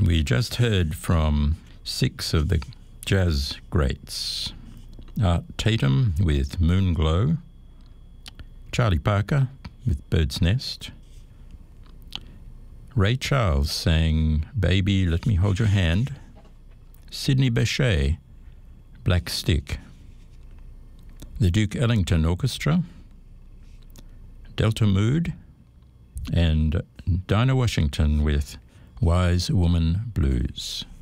We just heard from six of the jazz greats. Art Tatum with Moonglow, Charlie Parker with Bird's Nest, Ray Charles sang Baby Let Me Hold Your Hand, Sidney Bechet, Black Stick, the Duke Ellington Orchestra, Delta Mood, and Dinah Washington with Wise Woman Blues.